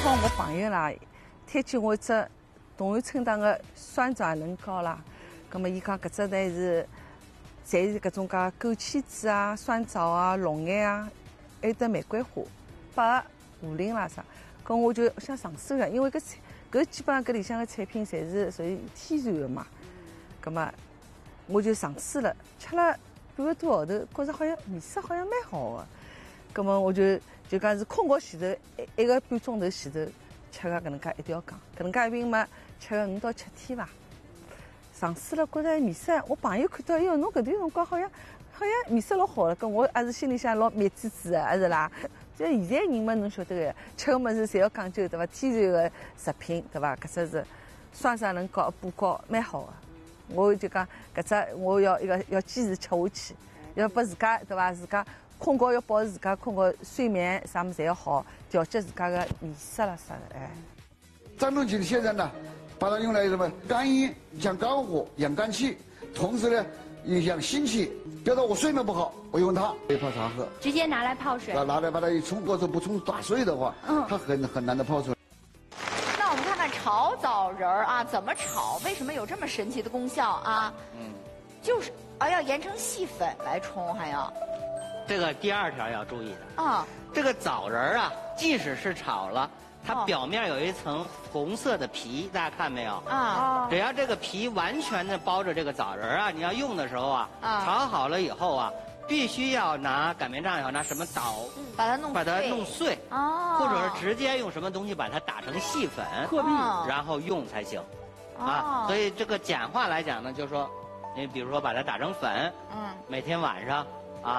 好我朋友啦，推荐我一只同安春堂的酸枣嫩糕啦。葛么伊讲搿只呢是，侪是搿种介枸杞子啊、酸枣啊、龙眼啊，还有得玫瑰花、百合、胡铃啦啥。搿我就想尝试个，因为搿基本上搿里向的产品侪是属于天然的嘛。葛么我就尝试了，吃了半个多号头，觉着好像味色好像蛮好的。葛么我就讲是困觉前头一个半钟头前头吃个搿能介一条羹，搿能介一瓶嘛吃个5到7天伐。尝试了，觉着味色，我朋友看到，哎哟，侬搿段辰光好像味色老好了，搿我也是心里向老美滋滋的，是啦。就现在人嘛，侬晓得个，吃个物事侪要讲究，对伐？天然的食品，对伐？搿只是酸枣嫩糕、补糕蛮好的。我就讲搿只我要坚持吃下去，要拨自家对伐？自家困觉要保持自家困觉睡眠啥物事侪要好，调节自家的味色啦啥的，哎。 张仲景先生呢，把它用来什么肝阴、降肝火、养肝气，同时呢影响心气。比如说我睡眠不好，我用它泡茶喝， 直接拿来泡水。 拿来把它一冲，或者不冲打碎的话，它很难的泡出来。 那我们看看炒枣仁儿啊，怎么炒？为什么有这么神奇的功效啊？就是要研成细粉来冲，还要。 这个第2条要注意的啊， 这个枣仁儿啊，即使是炒了，它表面有一层红色的皮，大家看没有？啊，只要这个皮完全的包着这个枣仁儿啊，你要用的时候啊，炒好了以后啊，必须要拿擀面杖，要拿什么捣， 把它弄碎， 或者是直接用什么东西把它打成细粉，然后用才行。啊，所以这个简化来讲呢，就是说，你比如说把它打成粉，每天晚上啊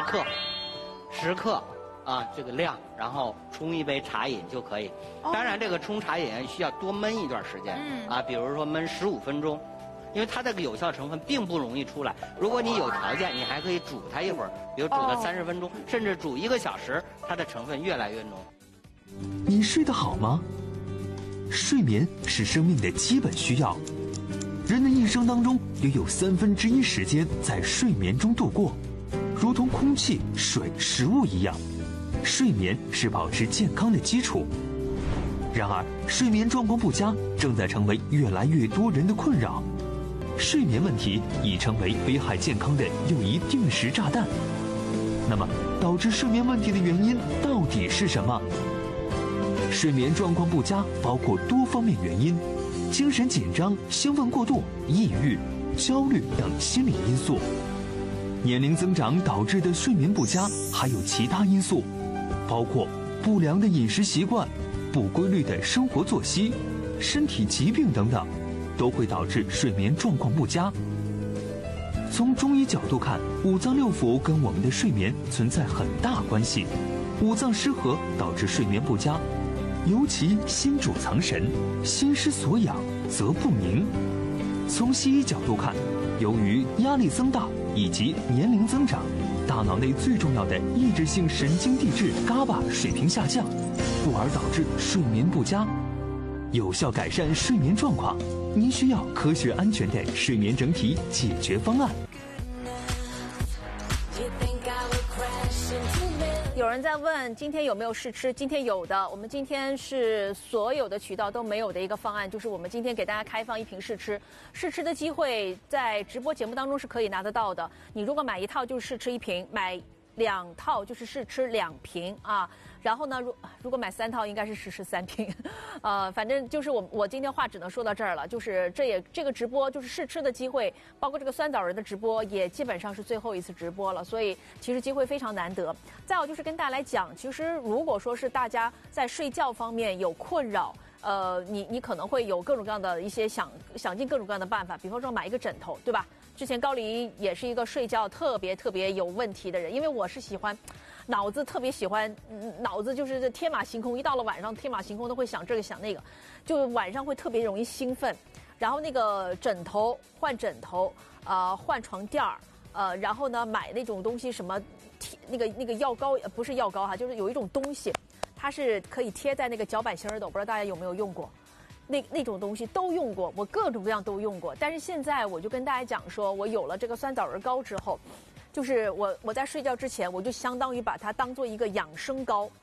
10克。啊，这个量，然后冲一杯茶饮就可以。当然，这个冲茶饮需要多焖一段时间，啊，比如说焖15分钟，因为它这个有效成分并不容易出来。如果你有条件，你还可以煮它一会儿，比如煮到30分钟，甚至煮1个小时，它的成分越来越浓。 你睡得好吗？睡眠是生命的基本需要，人的一生当中约有1/3时间在睡眠中度过，如同空气、水、食物一样。睡眠是保持健康的基础，然而睡眠状况不佳正在成为越来越多人的困扰。睡眠问题已成为危害健康的又一定时炸弹。那么，导致睡眠问题的原因到底是什么？睡眠状况不佳包括多方面原因，精神紧张、兴奋过度、抑郁、焦虑等心理因素。年龄增长导致的睡眠不佳还有其他因素，包括不良的饮食习惯、不规律的生活作息、身体疾病等等，都会导致睡眠状况不佳。从中医角度看，五脏六腑跟我们的睡眠存在很大关系，五脏失和导致睡眠不佳，尤其心主藏神，心失所养则不宁。从西医角度看，由于压力增大以及年龄增长，大脑内最重要的抑制性神经递质 GABA 水平下降，故而导致睡眠不佳。有效改善睡眠状况，您需要科学安全的睡眠整体解决方案。 有人在问今天有没有试吃？今天有的，我们今天是所有的渠道都没有的一个方案，就是我们今天给大家开放1瓶试吃，试吃的机会在直播节目当中是可以拿得到的。你如果买1套就是试吃1瓶，买2套就是试吃2瓶啊。然后呢，如果买3套应该是试吃3瓶，反正就是我今天话只能说到这儿了。就是这个直播就是试吃的机会，包括这个酸枣仁的直播也基本上是最后一次直播了，所以其实机会非常难得。再有就是跟大家来讲，其实如果说是大家在睡觉方面有困扰，你可能会有各种各样的一些想尽各种各样的办法，比方说买一个枕头，对吧？之前高黎也是一个睡觉特别有问题的人，因为我是喜欢脑子特别喜欢，脑子就是天马行空，一到了晚上天马行空都会想这个想那个，就晚上会特别容易兴奋。然后那个换枕头，换床垫儿，然后呢买那种东西什么那个药膏，不是药膏哈，就是有一种东西，它是可以贴在那个脚板心儿的，我不知道大家有没有用过。那种东西都用过，我各种各样都用过。但是现在我就跟大家讲说，我有了这个酸枣仁膏之后，就是我在睡觉之前，我就相当于把它当做一个养生膏。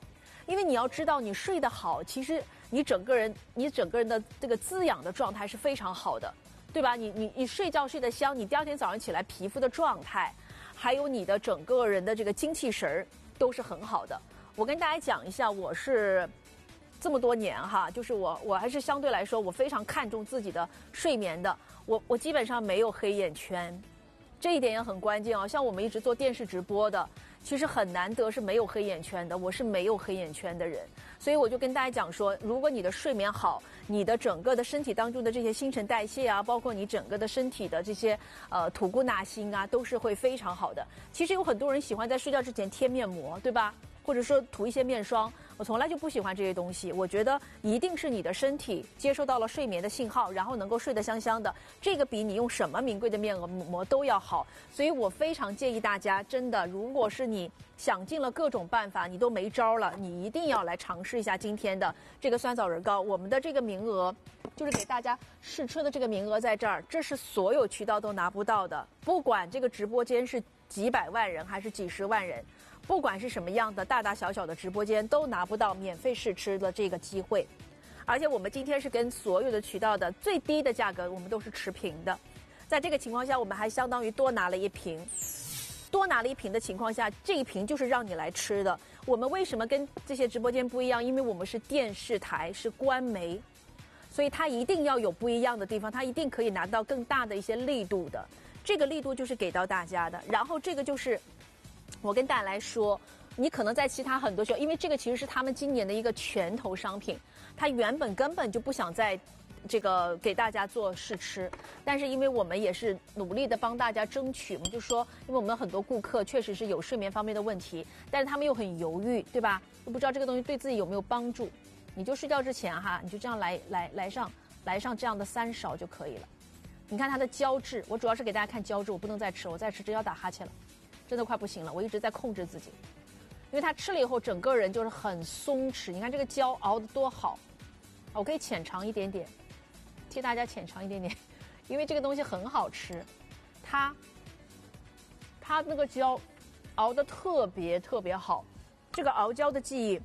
因为你要知道，你睡得好，其实你整个人的这个滋养的状态是非常好的，对吧？你睡觉睡得香，你第二天早上起来皮肤的状态，还有你的整个人的这个精气神儿都是很好的。我跟大家讲一下，我是这么多年哈，就是我还是相对来说我非常看重自己的睡眠的。我基本上没有黑眼圈，这一点也很关键啊。像我们一直做电视直播的，其实很难得是没有黑眼圈的，我是没有黑眼圈的人。所以我就跟大家讲说，如果你的睡眠好，你的整个的身体当中的这些新陈代谢啊，包括你整个的身体的这些吐故纳新啊，都是会非常好的。其实有很多人喜欢在睡觉之前贴面膜，对吧？或者说涂一些面霜，我从来就不喜欢这些东西。我觉得一定是你的身体接收到了睡眠的信号，然后能够睡得香香的，这个比你用什么名贵的面膜都要好。所以我非常建议大家，真的，如果是你想尽了各种办法，你都没招了，你一定要来尝试一下今天的这个酸枣仁糕。我们的这个名额就是给大家试吃的这个名额在这儿，这是所有渠道都拿不到的，不管这个直播间是几百万人还是几十万人，不管是什么样的大大小小的直播间，都拿不到免费试吃的这个机会。而且我们今天是跟所有的渠道的最低的价格，我们都是持平的。在这个情况下，我们还相当于多拿了一瓶。多拿了一瓶的情况下，这一瓶就是让你来吃的。我们为什么跟这些直播间不一样？因为我们是电视台，是官媒，所以它一定要有不一样的地方，它一定可以拿到更大的一些力度的。这个力度就是给到大家的。然后这个就是我跟大家来说，你可能在其他很多时候，因为这个其实是他们今年的一个拳头商品，他原本根本就不想在这个给大家做试吃，但是因为我们也是努力的帮大家争取，我们就说，因为我们很多顾客确实是有睡眠方面的问题，但是他们又很犹豫，对吧？又不知道这个东西对自己有没有帮助，你就睡觉之前哈，你就这样来上这样的3勺就可以了。你看它的胶质，我主要是给大家看胶质，我不能再吃，我再吃真要打哈欠了，真的快不行了，我一直在控制自己，因为它吃了以后整个人就是很松弛。你看这个胶熬得多好，我可以浅尝一点点。替大家浅尝一点点，因为这个东西很好吃，它那个胶熬得特别特别好。这个熬胶的技艺，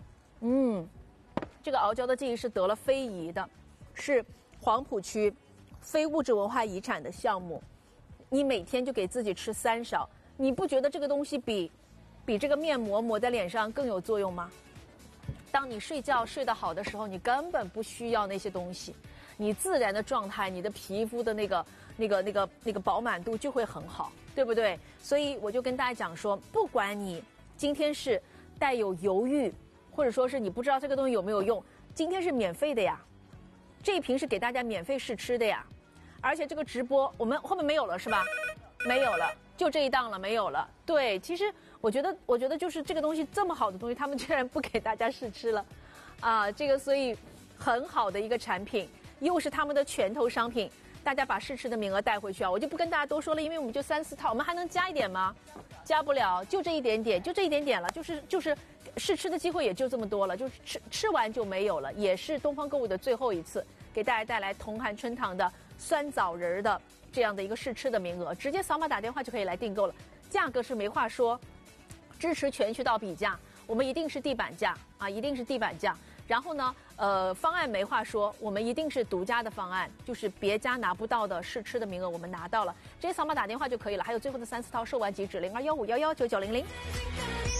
这个熬胶的技艺是得了非遗的，是黄浦区非物质文化遗产的项目。你每天就给自己吃3勺，你不觉得这个东西比这个面膜抹在脸上更有作用吗？当你睡觉睡得好的时候，你根本不需要那些东西。你自然的状态，你的皮肤的那个饱满度就会很好，对不对？所以我就跟大家讲说，不管你今天是带有犹豫，或者说是你不知道这个东西有没有用，今天是免费的呀，这一瓶是给大家免费试吃的呀，而且这个直播我们后面没有了是吧？没有了，就这一档了，没有了。对，其实我觉得就是这个东西这么好的东西，他们居然不给大家试吃了，啊，这个所以很好的一个产品。又是他们的拳头商品，大家把试吃的名额带回去啊！我就不跟大家多说了，因为我们就3、4套，我们还能加一点吗？加不了，就这一点点，就这一点点了，就是试吃的机会也就这么多了，就是吃完就没有了。也是东方购物的最后一次，给大家带来同涵春堂的酸枣仁的这样的一个试吃的名额，直接扫码打电话就可以来订购了，价格是没话说，支持全渠道比价，我们一定是地板价啊，一定是地板价。然后呢，方案没话说，我们一定是独家的方案，就是别家拿不到的试吃的名额我们拿到了，直接扫码打电话就可以了。还有最后的3、4套售完即止，0215119900。